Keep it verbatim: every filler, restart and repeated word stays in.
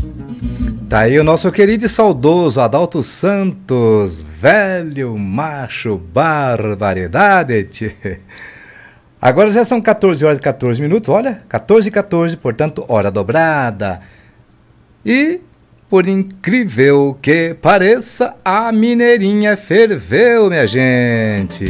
Tá aí o nosso querido e saudoso Adalto Santos, velho macho, barbaridade, tchê. Agora já são quatorze horas e quatorze minutos, olha, quatorze e quatorze, portanto, hora dobrada. E, por incrível que pareça, a mineirinha ferveu, minha gente.